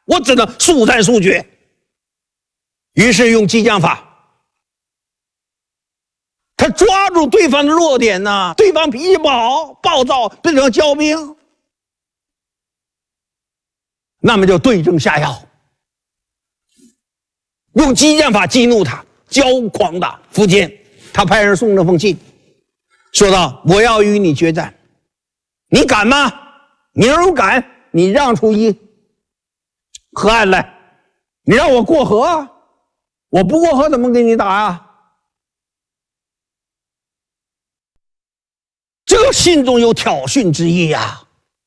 我只能速战速决。于是用激将法，他抓住对方的弱点呢，对方脾气不好、暴躁，变成骄兵，那么就对症下药，用激将法激怒他。骄狂的苻坚，他派人送了封信，说道：“我要与你决战，你敢吗？你要是敢，你让出一河岸来，你让我过河啊！我不过河怎么给你打啊？”这个信中有挑衅之意啊！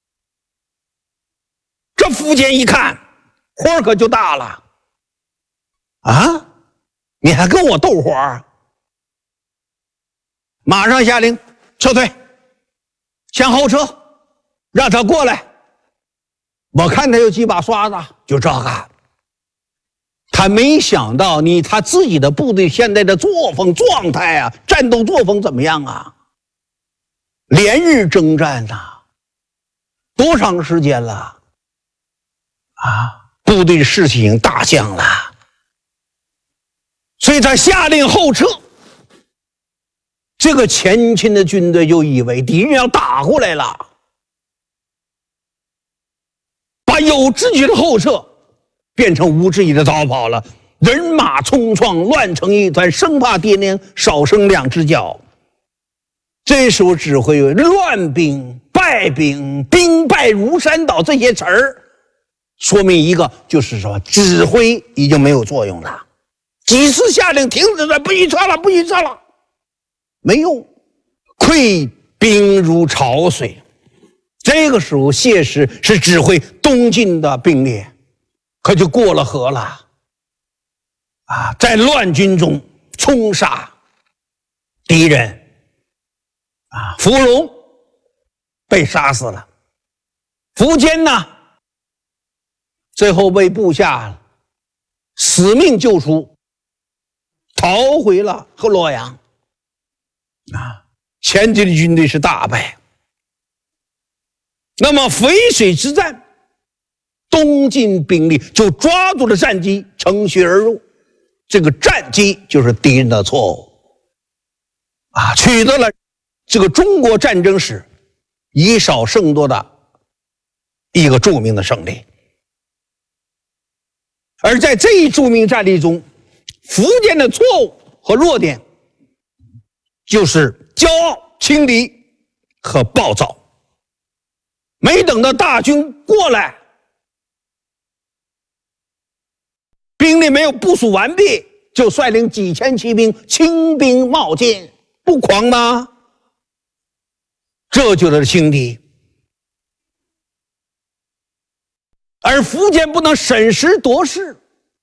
这苻坚一看，火可就大了啊！你还跟我斗火？马上下令撤退，向后撤，让他过来。我看他有几把刷子，就这个。他没想到他自己的部队现在的作风状态啊，战斗作风怎么样啊？连日征战呐，多长时间了？啊，部队士气已经大降了。所以他下令后撤，这个前秦的军队就以为敌人要打过来了，把有志气的后撤变成无志气的逃跑了，人马冲撞，乱成一团，生怕敌人少生两只脚。这时候指挥有乱兵、败兵、兵败如山倒这些词儿，说明一个就是什么？指挥已经没有作用了。几次下令停止了，不许撤了，不许撤了，没用，溃兵如潮水。这个时候谢石是指挥东晋的兵力，可就过了河了啊，在乱军中冲杀敌人啊，芙蓉被杀死了，苻坚呢最后被部下死命救出，逃回了洛阳啊，前秦的军队是大败。那么淝水之战，东晋兵力就抓住了战机，乘虚而入。这个战机就是敌人的错误啊，取得了这个中国战争史以少胜多的一个著名的胜利。而在这一著名战例中，苻坚的错误和弱点就是骄傲、轻敌和暴躁。没等到大军过来，兵力没有部署完毕，就率领几千骑兵轻兵冒进，不狂吗？这就是轻敌。而苻坚不能审时度势，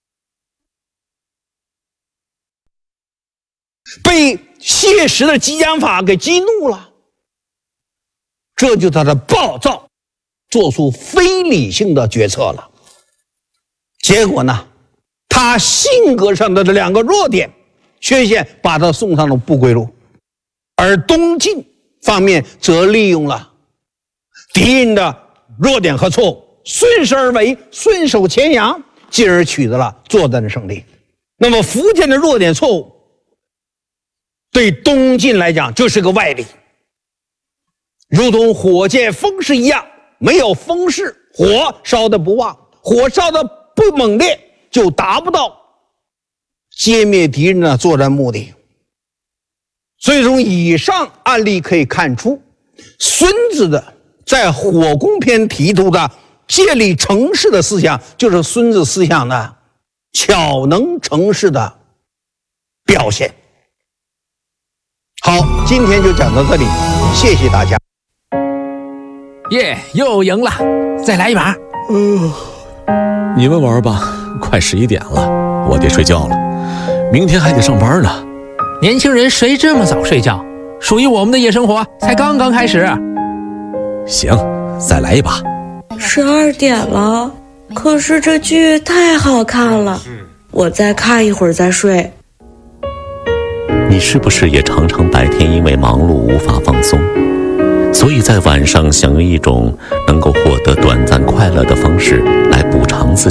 被谢石的激将法给激怒了，这就是他的暴躁，做出非理性的决策了。结果呢，他性格上的这两个弱点缺陷把他送上了不归路，而东晋方面则利用了敌人的弱点和错误，顺势而为，顺手牵羊，进而取得了作战的胜利。那么苻坚的弱点错误对东晋来讲就是个外力，如同火箭风势一样，没有风势，火烧得不旺，火烧得不猛烈，就达不到歼灭敌人的作战目的。所以从以上案例可以看出，孙子的在火攻篇提出的借力成事的思想，就是孙子思想的巧能成事的表现。好，今天就讲到这里，谢谢大家。 耶，又赢了，再来一把。 你们玩吧，快11点了，我得睡觉了，明天还得上班呢。 年轻人谁这么早睡觉？属于我们的夜生活才刚刚开始。 行，再来一把。 12点了，可是这剧太好看了，我再看一会儿再睡。 你是不是也常常白天因为忙碌无法放松，所以在晚上想用一种能够获得短暂快乐的方式